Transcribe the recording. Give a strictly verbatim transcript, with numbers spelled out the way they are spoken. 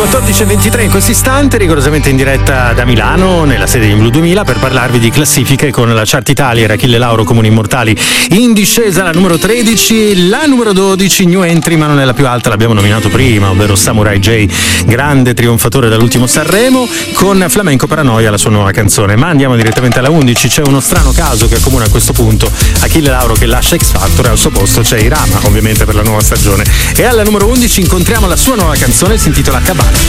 quattordici e ventitré in questo istante, rigorosamente in diretta da Milano, nella sede di Blu duemila, per parlarvi di classifiche con la Chart Italia, Achille Lauro, Comuni Immortali, in discesa la numero tredici, la numero dodici, new entry, ma non è la più alta, l'abbiamo nominato prima, ovvero Samurai J, grande trionfatore dall'ultimo Sanremo, con Flamenco Paranoia, la sua nuova canzone. Ma andiamo direttamente alla undici, c'è uno strano caso che accomuna a questo punto Achille Lauro che lascia X Factor e al suo posto c'è Irama, ovviamente per la nuova stagione. E alla numero undici incontriamo la sua nuova canzone, si intitola Cabana.